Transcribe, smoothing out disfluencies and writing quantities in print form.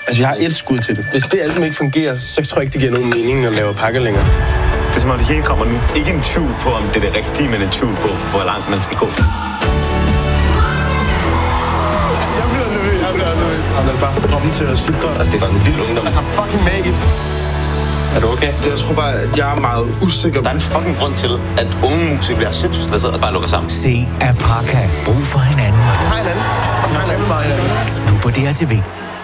Altså, jeg har et skud til det. Hvis det album ikke fungerer, så tror jeg ikke, det giver nogen mening at lave pakker længere. Det er som om, det hele kommer nu. Ikke en tvivl på, om det er det rigtige, men en tvivl på, hvor langt man skal gå. Jeg bliver nervøs. Han er bare for droppen til at sidde. Altså, det er godt en vild ungdom. Altså, fucking magisk. Er du okay? Jeg tror bare, at jeg er meget usikker. Der er en fucking grund til, at unge musikere bliver sindssygt stresset og bare lukker sammen. Se Apaka. Brug for hinanden. Hej hinanden. Nu på DRTV.